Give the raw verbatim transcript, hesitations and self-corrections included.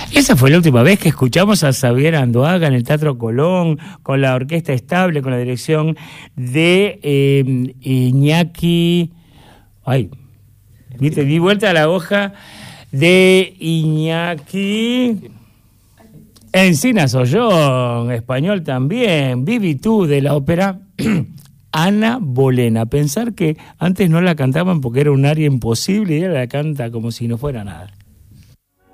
Esa fue la última vez que escuchamos a Xavier Andoaga en el Teatro Colón, con la orquesta estable, con la dirección de eh, Iñaki... Ay, viste, di vuelta a la hoja de Iñaki... Encinas Ollón, español también, Vivi tú, de la ópera Ana Bolena. Pensar que antes no la cantaban porque era un aria imposible y ella la canta como si no fuera nada.